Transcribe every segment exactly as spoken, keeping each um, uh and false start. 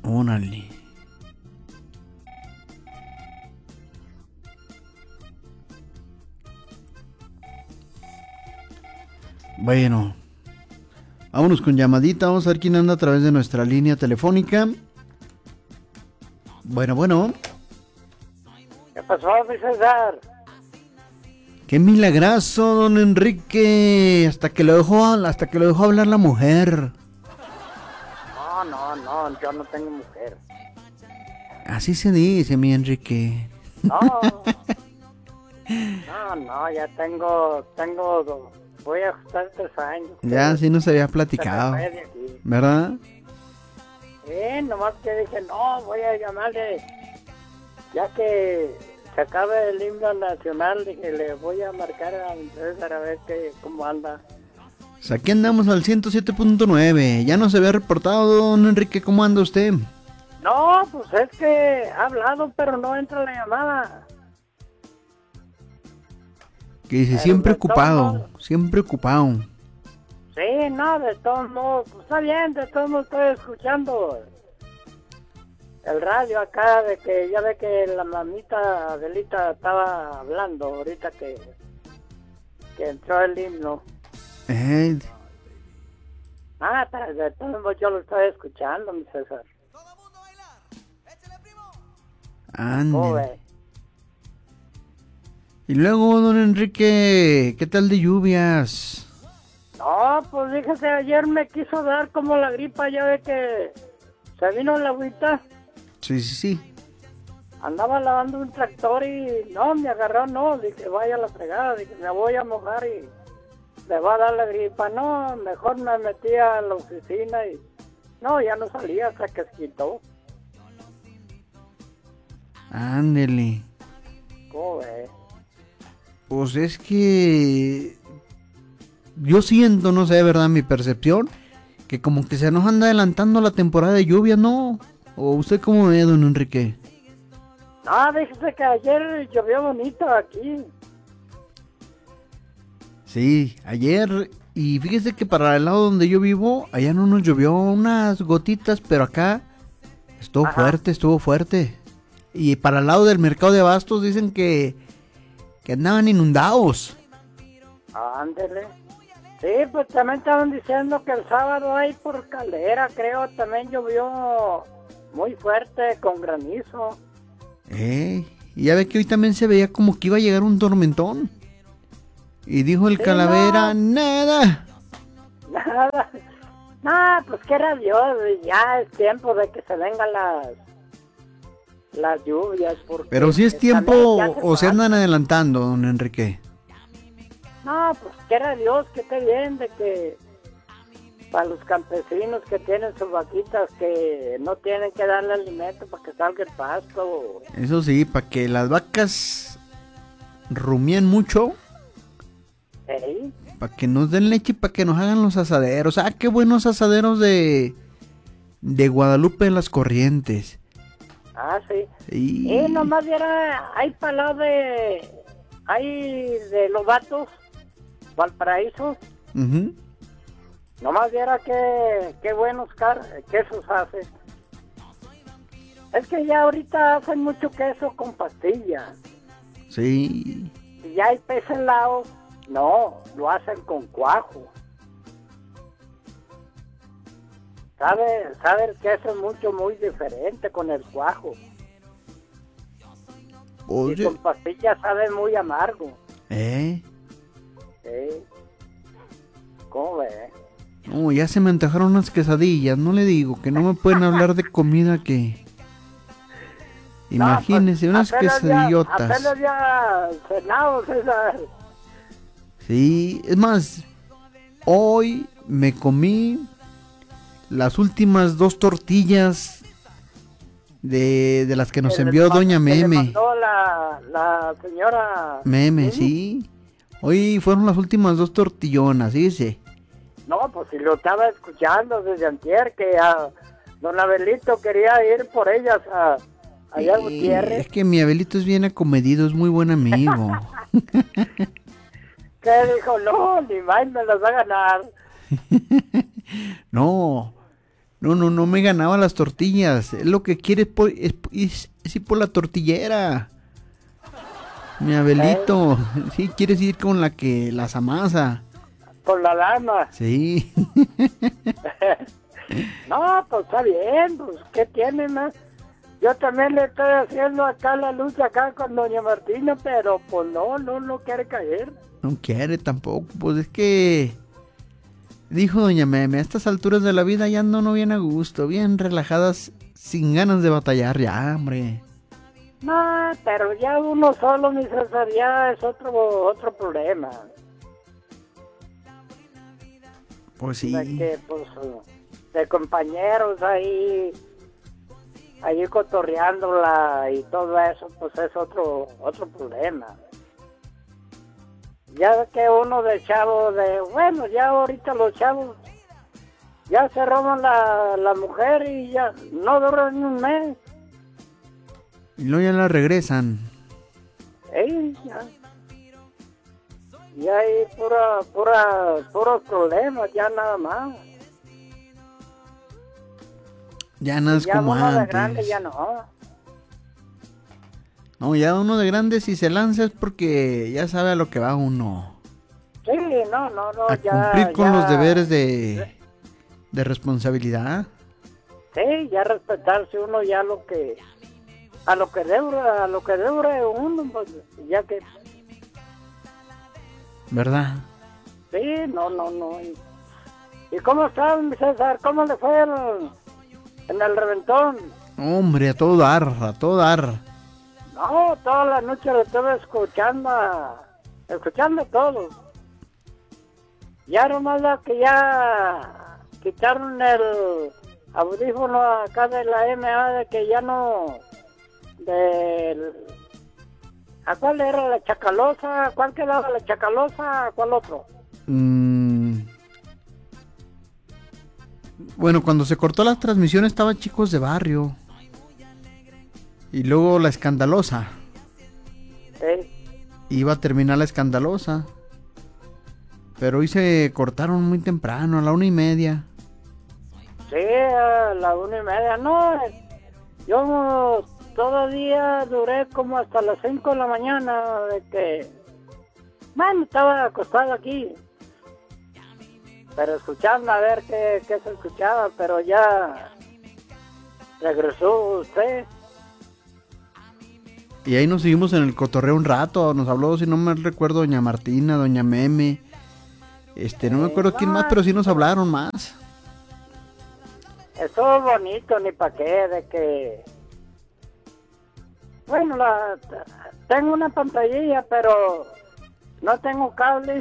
Órale. Bueno, vámonos con llamadita. Vamos a ver quién anda a través de nuestra línea telefónica. Bueno, bueno. ¿Qué pasó, mi César? Qué milagrazo, don Enrique. Hasta que lo dejó, hasta que lo dejó hablar la mujer. No, no, no, yo no tengo mujer. Así se dice, mi Enrique. No. No, no, ya tengo, tengo, voy a ajustar tres años. Ya, sí nos había platicado, ¿verdad? Sí, nomás que dije, no, voy a llamarle, ya que se acabe el himno nacional, dije, le voy a marcar a mi César a ver qué, cómo anda. Pues aquí andamos al ciento siete punto nueve. Ya nos había reportado, don Enrique, ¿cómo anda usted? No, pues es que ha hablado, pero no entra la llamada. Que dice, siempre ocupado, siempre ocupado. Sí, no, de todos modos, pues está bien, de todos modos estoy escuchando el radio acá, de que ya ve que la mamita Adelita estaba hablando ahorita que, que entró el himno. Eh. Ah, pero de todos modos yo lo estoy escuchando, mi César. Ande. Y luego, don Enrique, ¿qué tal de lluvias? No, pues fíjese, ayer me quiso dar como la gripa, ya ve que se vino la agüita. Sí, sí, sí. Andaba lavando un tractor y no, me agarró, no, dije, vaya a la fregada, dije, me voy a mojar y me va a dar la gripa. No, mejor me metí a la oficina y no, ya no salía hasta que se quitó. Ándele. ¿Cómo ves? Pues es que yo siento, no sé, ¿verdad? Mi percepción, que como que se nos anda adelantando la temporada de lluvia, ¿no? ¿O usted cómo ve, don Enrique? No, fíjese que ayer llovió bonito aquí. Sí, ayer, y fíjese que para el lado donde yo vivo, allá no nos llovió unas gotitas, pero acá estuvo Ajá. fuerte, estuvo fuerte. Y para el lado del mercado de abastos dicen que, que andaban inundados. Ándele. Sí, pues también estaban diciendo que el sábado ahí por Caldera, creo, también llovió muy fuerte con granizo. Eh, y ya ve que hoy también se veía como que iba a llegar un tormentón. Y dijo el sí, Calavera, no. nada. Nada. No, pues que era Dios, ya es tiempo de que se vengan las las lluvias. Porque pero si es tiempo o se andan adelantando, don Enrique. No, pues quiera Dios que esté bien, de que para los campesinos que tienen sus vaquitas que no tienen que darle alimento para que salga el pasto. Eso sí, para que las vacas rumien mucho. ¿Sí? Para que nos den leche y para que nos hagan los asaderos. Ah, qué buenos asaderos de de Guadalupe en las Corrientes. Ah, sí. Y, y nomás era, hay para de, hay de los vatos, Valparaíso. Uh-huh. Nomás viera que, qué buenos car quesos hace. Es que ya ahorita hacen mucho queso con pastillas. Sí. Y ya el pez helado, no, lo hacen con cuajo. Sabe, sabe el queso es mucho, muy diferente con el cuajo. Oye. Y con pastillas sabe muy amargo. ¿Eh? Sí. ¿Cómo ves? No, ya se me antojaron unas quesadillas, no le digo, que no me pueden hablar de comida que... Imagínese, no, pues, unas quesadillotas. Apenas ya cenado, César. Sí, es más, hoy me comí las últimas dos tortillas de, de las que nos envió doña Meme. Le mandó la, la señora Meme, ¿sí? sí. Hoy fueron las últimas dos tortillonas, ¿sí? No, pues si lo estaba escuchando desde antier, que a don Abelito quería ir por ellas a, allá a Gutiérrez. Es que mi Abelito es bien acomedido, es muy buen amigo. ¿Qué dijo? No, ni más me las va a ganar. No, No, no, no me ganaba las tortillas. Es lo que quiere es, por, es, es, es ir por la tortillera. Mi Abelito. ¿Eh? Sí, quieres ir con la que las amasa. Con la lana. Sí. No, pues está bien, pues ¿qué tiene más? Yo también le estoy haciendo acá la lucha acá con doña Martina, pero pues no, no, no quiere caer. No quiere tampoco, pues es que... Dijo doña Meme, a estas alturas de la vida ya ando no bien a gusto, bien relajadas, sin ganas de batallar ya, hombre. No, pero ya uno solo, mi César, ya es otro, otro problema. Pues sí. De que, pues, de compañeros ahí, ahí cotorreándola y todo eso, pues es otro, otro problema. Ya que uno de chavo, de, bueno, ya ahorita los chavos, ya se roban la, la mujer y ya no duran ni un mes. Y luego ya la regresan. Ey, ya. Y hay pura, pura, puros problemas, ya nada más. Ya no es ya como uno antes. De grande ya no. No, ya uno de grande si se lanza es porque ya sabe a lo que va uno. Sí, no, no, no, a ya. cumplir con ya, los deberes de, de responsabilidad. Sí, ya respetarse uno ya lo que, a lo que debe, a lo que debe uno, pues, ya que. ¿Verdad? Sí, no, no, no. ¿Y, y cómo está, mi César? ¿Cómo le fue el, en el reventón? Hombre, a todo dar, a todo dar. No, toda la noche lo estuve escuchando, escuchando todo. Ya nomás la que ya quitaron el audífono acá de la M A, de que ya no, del, ¿a cuál era la Chacalosa? ¿A cuál quedaba la Chacalosa? ¿A cuál otro? Mm. Bueno, cuando se cortó la transmisión estaba Chicos de Barrio. Y luego la Escandalosa. Sí. Iba a terminar la Escandalosa. Pero hoy se cortaron muy temprano, a la una y media. Sí, a la una y media. No, yo todavía duré como hasta las cinco de la mañana de que... Bueno, estaba acostado aquí. Pero escuchando a ver qué, qué se escuchaba, pero ya regresó usted. Y ahí nos seguimos en el cotorreo un rato. Nos habló, si no me recuerdo, doña Martina, doña Meme. Este, no me acuerdo quién más, pero sí nos hablaron más. Estuvo bonito, ni pa' qué, de que... Bueno, la, tengo una pantallilla, pero no tengo cable.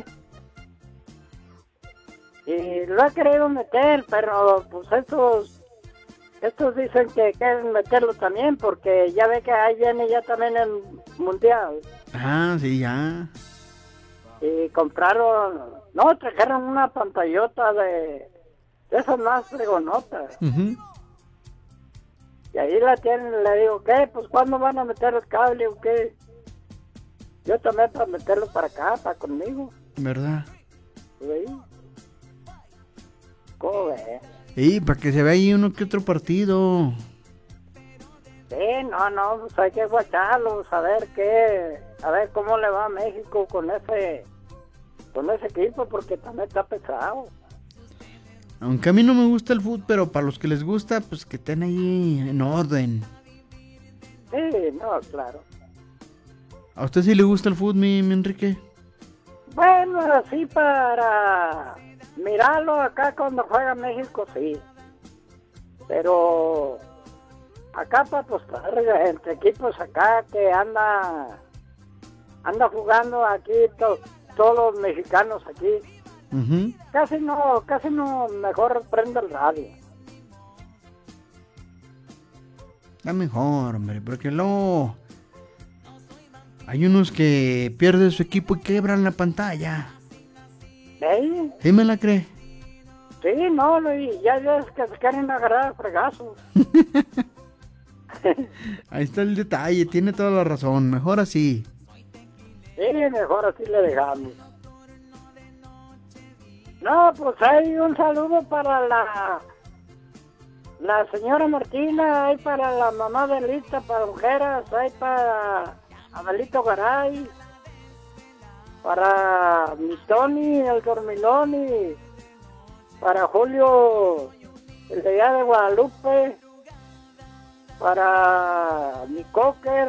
Y lo he querido meter, pero pues estos... Estos dicen que quieren meterlo también, porque ya ve que ahí viene ya también el mundial. Ah, sí, ya. Y compraron, no, trajeron una pantallota de, de esas más fregonotas. Uh-huh. Y ahí la tienen, le digo, ¿qué? Pues ¿cuándo van a meter el cable o qué? Yo también para meterlo para acá, para conmigo. ¿Verdad? Sí. ¿Cómo ves? Sí, para que se vea ahí uno que otro partido. Sí, no, no, pues hay que guacharlo, saber qué, a ver cómo le va a México con ese, con ese equipo, porque también está pesado. Aunque a mí no me gusta el fútbol, pero para los que les gusta, pues que estén ahí en orden. Sí, no, claro. ¿A usted sí le gusta el fútbol, mi, mi Enrique? Bueno, así para mirarlo acá cuando juega México, sí. Pero acá para apostar entre equipos acá que anda anda jugando aquí to, todos los mexicanos aquí. Uh-huh. Casi no, casi no, mejor prende el radio. Está mejor, hombre, porque luego hay unos que pierden su equipo y quebran la pantalla. ¿Sí? ¿Sí me la cree? Sí, no, y ya es que se quieren agarrar a fregazos. Ahí está el detalle, tiene toda la razón, mejor así. Sí, mejor así le dejamos. No, pues hay un saludo para la la señora Martina, hay para la mamá de Lita, para mujeres, hay para Abelito Garay, para mi Tony, el Dormiloni, para Julio, el de allá de Guadalupe, para mi Cocker,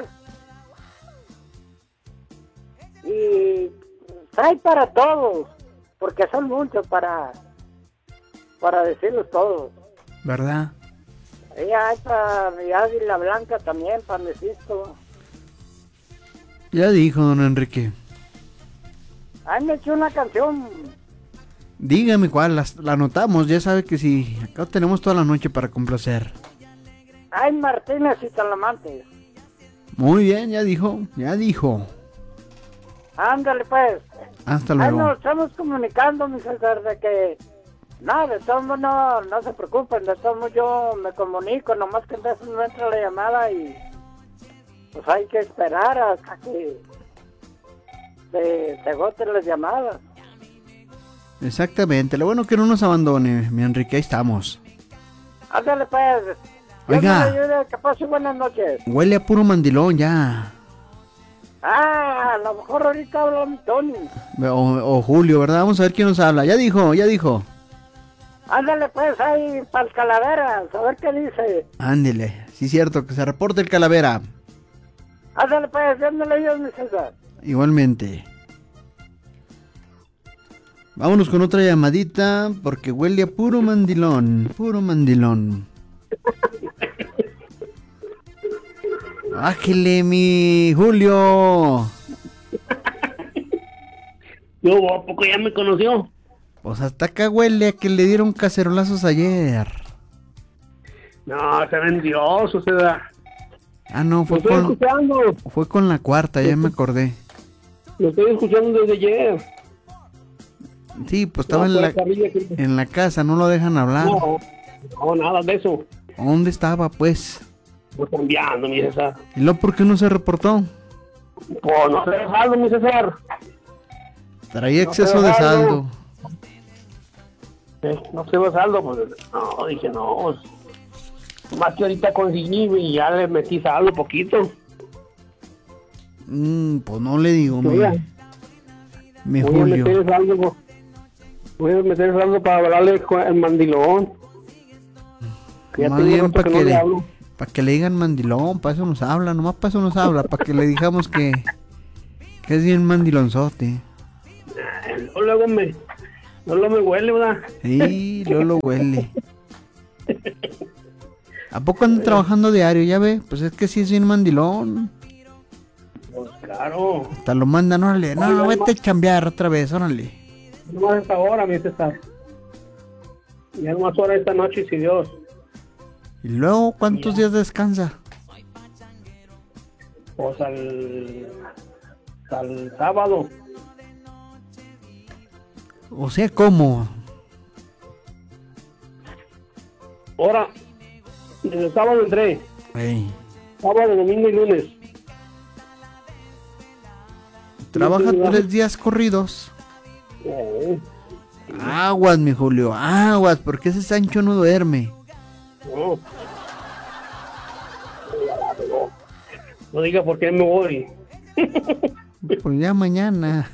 y hay para todos, porque son muchos para, para decirlos todos. ¿Verdad? Y hay para mi Águila Blanca también, para Mephisto. Ya dijo, don Enrique. Ay, me echó una canción. Dígame cuál, la, la anotamos, ya sabe que sí, acá tenemos toda la noche para complacer. Ay, Martínez y Talamantes. Muy bien, ya dijo, ya dijo. Ándale pues. Hasta Ay, luego. nos estamos comunicando, mi César, de que... No, de todos modos no, no se preocupen, de todos modos yo me comunico, nomás que en veces no entra la llamada y... Pues hay que esperar hasta que... Se, se agoten las llamadas. Exactamente, lo bueno que no nos abandone, mi Enrique, ahí estamos. Ándale pues. Dios Oiga. me ayude, que pase buenas noches. Huele a puro mandilón ya. Ah, a lo mejor ahorita habla mi Tony. O, o Julio, ¿verdad? Vamos a ver quién nos habla. Ya dijo, ya dijo. Ándale pues ahí para el Calaveras, a ver qué dice. Ándele, sí cierto, que se reporte el Calavera. Ándale pues, Dios me lo ayude, mi César. Igualmente. Vámonos con otra llamadita, porque huele a puro mandilón, puro mandilón. Ájele, mi Julio. Yo, ¿a poco ya me conoció? Pues hasta acá huele a que le dieron cacerolazos ayer. No, se vendió, o sea, Ah, no, lo fue estoy con, escuchando, fue con la cuarta, ya me acordé. lo estoy escuchando desde ayer. Sí, pues estaba No, en, la, pues, sabía que- en la casa, no lo dejan hablar. No, no, nada de eso. ¿Dónde estaba, pues? Voy cambiando, mi César. ¿Y luego por qué no se reportó? Pues no se ve saldo, mi César. Traía No exceso te de dejaron. saldo. Eh, No se ve saldo, pues. No, dije, no. Pues, más que ahorita conseguí y ya le metí saldo poquito. Mm, pues no le digo, mi, Oiga, mi voy a Julio. meter saldo, pues. Voy a meter saldo para hablarle con el mandilón. Que ya Más tengo bien rato para que que, no le le, hablo. pa' que le digan mandilón, para eso nos habla, nomás para eso nos habla, para que le digamos que, que es bien mandilonzote. No, luego me, no lo me huele, ¿verdad? Sí, luego lo huele. ¿A poco anda trabajando diario? Ya ve, pues es que sí es bien mandilón. Pues claro. Hasta lo mandan, órale, no, no, vete a chambear otra vez, órale. No más esta hora, mi César. Ya no más hora esta noche, si Dios. Y luego, ¿cuántos días descansa? Pues al, al sábado. O sea, ¿cómo? Ahora, desde el sábado entré. Ey, Sábado, domingo y lunes. trabaja tres días corridos. Eh, Aguas, mi Julio, aguas, porque ese Sancho no duerme. no. No diga por qué me voy. Pues ya mañana.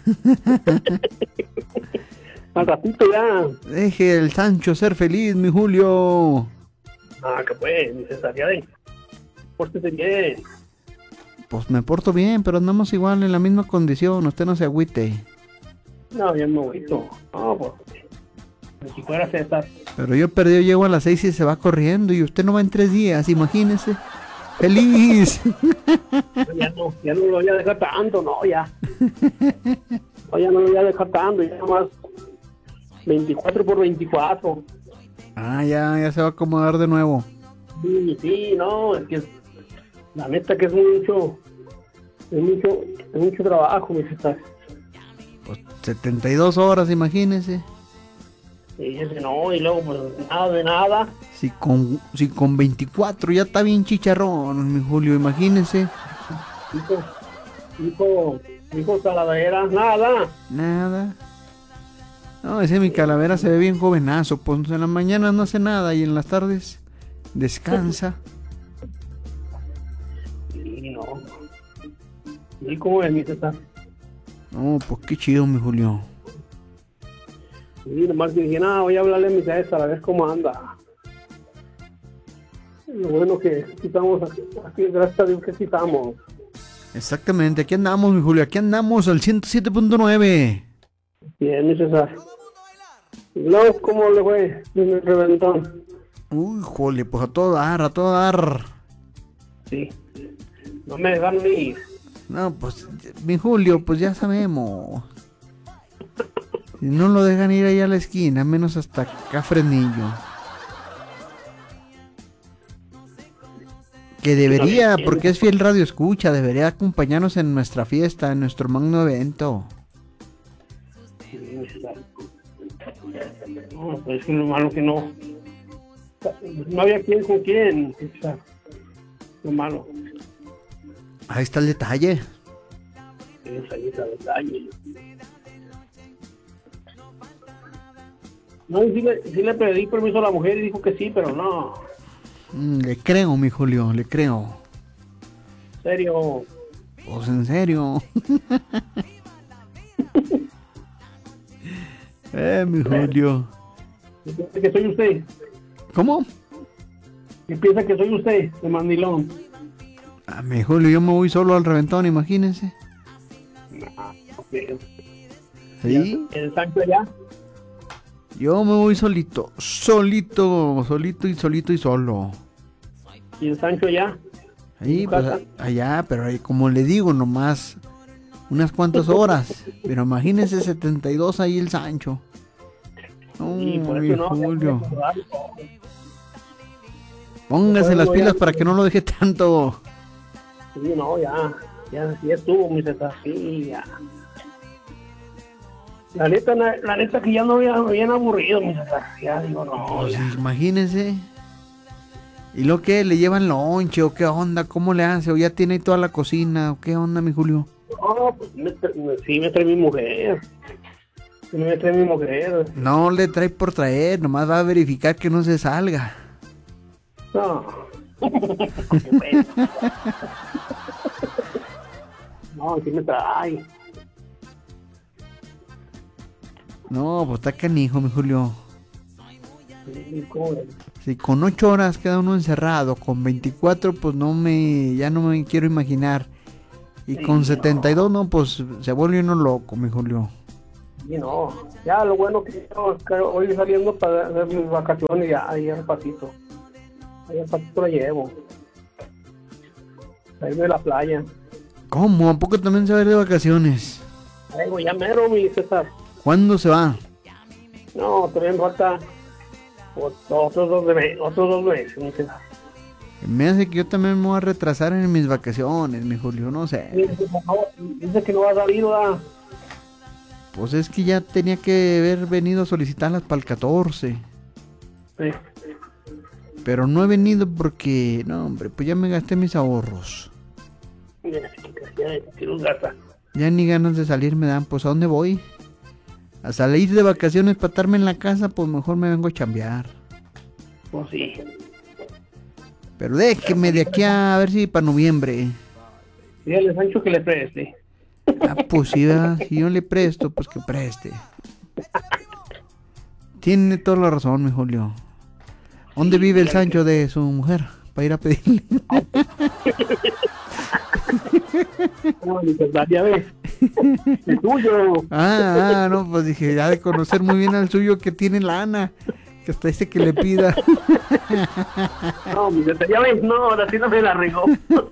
Al ratito ya. Deje el Sancho ser feliz, mi Julio. Ah, que pues, mi César, ya de. Pórtese bien. Pues me porto bien, pero andamos igual en la misma condición, usted no se agüite. No, ya me voy. No, pues. Si fuera César. Pero yo perdí, llego a las seis y se va corriendo y usted no va en tres días, imagínese. ¡Feliz! Ya no, ya no lo voy a dejar tanto, no, ya. No, ya no lo voy a dejar tanto, ya nomás veinticuatro por veinticuatro. Ah, ya, ya se va a acomodar de nuevo. Sí, sí, no, es que es- la neta que es mucho, es mucho, es mucho trabajo, mi César. Pues setenta y dos horas, imagínese. Y ese no, y luego pues nada de nada. Si con, si con veinticuatro ya está bien chicharrón, mi Julio, imagínese. Hijo, hijo, hijo saladera, nada. Nada. No, ese mi Calavera se ve bien jovenazo, pues en las mañanas no hace nada y en las tardes Descansa. Sí, no. ¿Y cómo es, mi César? No, pues qué chido, mi Julio. Sí, nomás dije, nada, voy a hablarle a mi César a ver cómo anda. Lo bueno que aquí estamos, aquí, aquí, gracias a Dios que aquí estamos. Exactamente, aquí andamos, mi Julio, aquí andamos al ciento siete punto nueve. Bien, mi César. ¿Y luego cómo le fue en el reventón? Uy, jole, pues a todo dar, a todo dar. Sí. No me dejaron ir. No, pues, mi Julio, pues ya sabemos. Si no lo dejan ir ahí a la esquina, menos hasta acá Fresnillo. Que debería, porque es fiel radio escucha, debería acompañarnos en nuestra fiesta, en nuestro magno evento. No, pues es que lo malo que no. No había quién con quién. Lo malo. Ahí está el detalle. Es ahí está el detalle. No, sí le, sí le pedí permiso a la mujer y dijo que sí, pero no. Mm, le creo, mi Julio, le creo. ¿En serio? Pues en serio. eh, mi Julio. ¿Qué piensa que soy usted? ¿Cómo? ¿Qué piensa que soy usted, de mandilón? Ah, mi Julio, yo me voy solo al reventón, imagínense. Ah, ok. ¿Sí? ¿El Sancho allá? Yo me voy solito, solito, solito y solito y solo. ¿Y el Sancho allá? Ahí, pues, a- allá, pero ahí, como le digo, nomás unas cuantas horas. Pero imagínense setenta y dos ahí el Sancho. No, Sí, por mi eso no. Julio. Póngase las pilas para que no lo deje tanto. Sí, no, ya. Ya, ya estuvo, mi César. Sí, ya. La neta, la, la neta que ya no había bien aburrido, mi César. Ya digo, no. Pues Ya. imagínense. ¿Y lo que? ¿Le llevan lonche o qué onda? ¿Cómo le hace? ¿O ya tiene ahí toda la cocina? ¿O qué onda, mi Julio? No, pues me, tra- me- sí me trae mi mujer. Sí me trae mi mujer. No le trae por traer, nomás va a verificar que no se salga. No. Qué bueno. No, sí me trae. No, pues está canijo, mi Julio. Sí, ¿cómo es? Si con ocho horas queda uno encerrado, con veinticuatro pues no me, ya no me quiero imaginar. Y Sí, con no. setenta y dos no, pues se vuelve uno loco, mi Julio. Sí, no. Ya, lo bueno que yo que hoy saliendo para hacer mis vacaciones, ya ahí al patito. Ahí al patito lo llevo. Ahí de la playa. ¿Cómo? ¿A poco también se va a ir de vacaciones? Ahí voy, ya mero, mi César. ¿Cuándo se va? No, todavía me falta ot- otros dos meses, otros dos meses, mi César. Me hace que yo también me voy a retrasar en mis vacaciones, mi Julio, no sé. Dice que no, dice que no va a salir, ¿verdad? Pues es que ya tenía que haber venido a solicitarlas para el catorce. Sí. Pero no he venido porque, no hombre, pues ya me gasté mis ahorros. Mira, chicas, ya quiero un gata. Ya ni ganas de salir me dan, pues ¿a dónde voy? A salir de vacaciones para estarme en la casa, pues mejor me vengo a chambear. Pues sí. Pero déjeme de aquí a, a ver si para noviembre. Dígale a Sancho que le preste. Ah, pues sí, ¿verdad? Si yo le presto, pues que preste. Tiene toda la razón, mi Julio. ¿Dónde vive el Sancho de su mujer? Para ir a pedirle. No, mi César, ya ves. El tuyo. Ah, ah, no, pues dije, ya de conocer muy bien al suyo que tiene lana. Que hasta dice que le pida. No, mi César, ya ves. No, ahora sí no me la regó.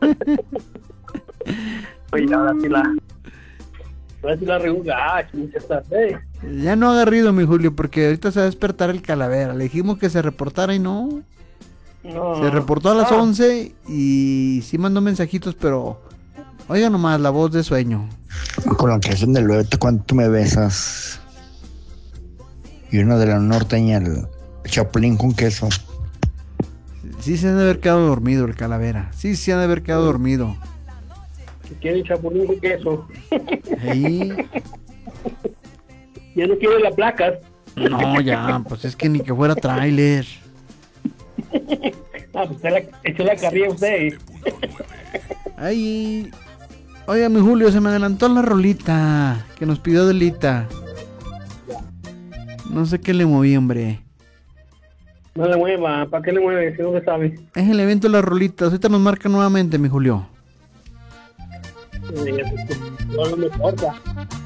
Oye, ahora sí la... Ahora sí la regó gacho, mi César. ¿Eh? Ya no haga ruido, mi Julio, porque ahorita se va a despertar el calavera. Le dijimos que se reportara y no. No. Se reportó a las Ah, once y sí mandó mensajitos, pero oiga nomás la voz de sueño. Con la creación del bebé, ¿cuánto me besas? Y uno de la norteña, el chapulín con queso. Sí se ha de haber quedado dormido el calavera. Sí se ha de haber quedado dormido. Si quiere chapulín con queso. Ahí. Ya no quiere la placa. No, ya, pues es que ni que fuera tráiler. Ah, pues usted la, echó la carrilla usted. Ay, oiga, mi Julio, se me adelantó la rolita que nos pidió Delita. No sé qué le moví, hombre. No le mueva, ¿para qué le mueve? Si no se sabe. Es el evento de las rolitas. Ahorita nos marca nuevamente, mi Julio. No, no me importa.